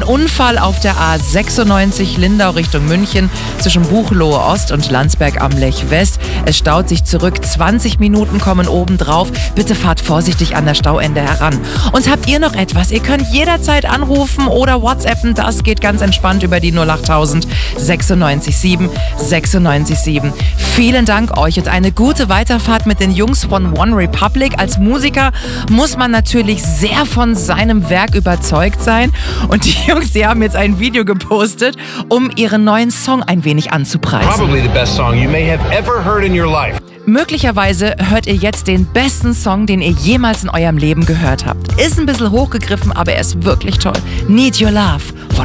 Unfall auf der A96 Lindau Richtung München zwischen Buchloe Ost und Landsberg am Lech West. Es staut sich zurück, 20 Minuten kommen obendrauf. Bitte fahrt vorsichtig an der Stauende heran. Und habt ihr noch etwas? Ihr könnt jederzeit anrufen oder WhatsAppen. Das geht ganz entspannt über die 08000 96 7 96 7. Vielen Dank euch und eine gute Weiterfahrt mit den Jungs von One Republic. Als Musiker muss man natürlich sehr von seinem Werk überzeugt sein. Und die Jungs, die haben jetzt ein Video gepostet, um ihren neuen Song ein wenig anzupreisen. Probably the best song you may have ever heard in your life. Möglicherweise hört ihr jetzt den besten Song, den ihr jemals in eurem Leben gehört habt. Ist ein bisschen hochgegriffen, aber er ist wirklich toll. Need Your Love